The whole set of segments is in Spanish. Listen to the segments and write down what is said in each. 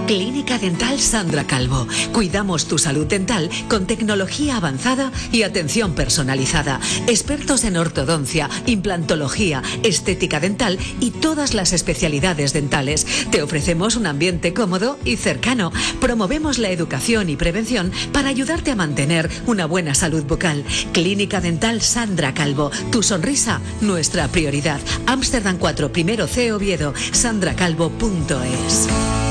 Clínica Dental Sandra Calvo. Cuidamos tu salud dental con tecnología avanzada y atención personalizada. Expertos en ortodoncia, implantología, estética dental y todas las especialidades dentales. Te ofrecemos un ambiente cómodo y cercano. Promovemos la educación y prevención para ayudarte a mantener una buena salud bucal. Clínica Dental Sandra Calvo. Tu sonrisa, nuestra prioridad. Ámsterdam 4, primero C, Oviedo. sandracalvo.es.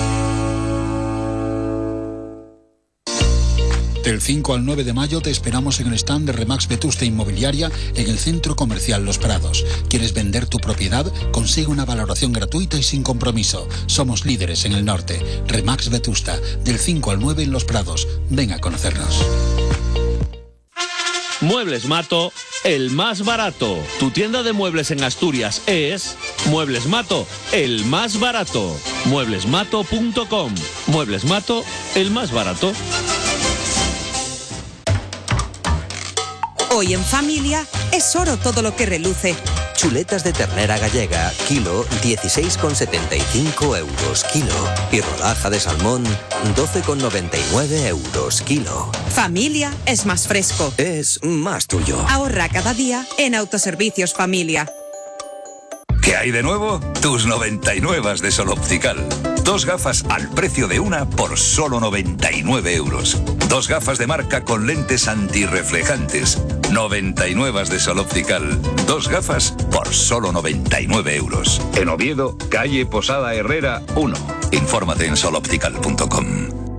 Del 5 al 9 de mayo te esperamos en el stand de Remax Vetusta Inmobiliaria en el Centro Comercial Los Prados. ¿Quieres vender tu propiedad? Consigue una valoración gratuita y sin compromiso. Somos líderes en el norte. Remax Vetusta, del 5 al 9 en Los Prados. Ven a conocernos. Muebles Mato, el más barato. Tu tienda de muebles en Asturias es Muebles Mato, el más barato. Mueblesmato.com. Muebles Mato, el más barato. Hoy en familia es oro todo lo que reluce. Chuletas de ternera gallega, kilo, 16,75 euros kilo. Y rodaja de salmón, 12,99 euros kilo. Familia es más fresco. Es más tuyo. Ahorra cada día en Autoservicios Familia. ¿Qué hay de nuevo? Tus 99 de Sol Optical. 2 gafas al precio de una por solo 99 euros. 2 gafas de marca con lentes antirreflejantes. 99 de Sol Optical. 2 gafas por solo 99 euros. En Oviedo, calle Posada Herrera 1. Infórmate en soloptical.com.